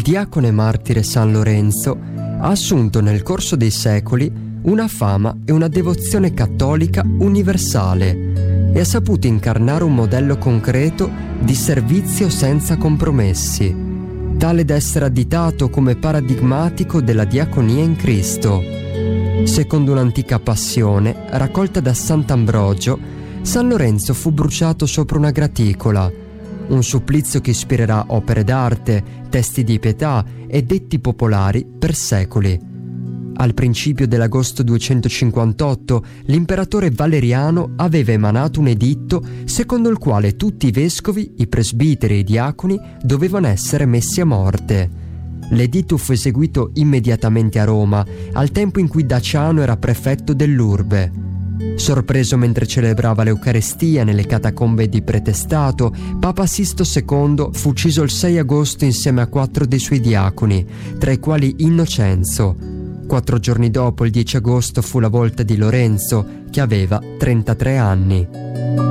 diacone martire San Lorenzo ha assunto nel corso dei secoli una fama e una devozione cattolica universale e ha saputo incarnare un modello concreto di servizio senza compromessi, tale da essere additato come paradigmatico della diaconia in Cristo. Secondo un'antica passione raccolta da Sant'Ambrogio, San Lorenzo fu bruciato sopra una graticola, un supplizio che ispirerà opere d'arte, testi di pietà e detti popolari per secoli. Al principio dell'agosto 258 l'imperatore Valeriano aveva emanato un editto secondo il quale tutti i vescovi, i presbiteri e i diaconi dovevano essere messi a morte. L'editto fu eseguito immediatamente a Roma, al tempo in cui Daciano era prefetto dell'urbe. Sorpreso mentre celebrava l'Eucarestia nelle catacombe di Pretestato, Papa Sisto II fu ucciso il 6 agosto insieme a 4 dei suoi diaconi, tra i quali Innocenzo. 4 giorni dopo, il 10 agosto, fu la volta di Lorenzo, che aveva 33 anni.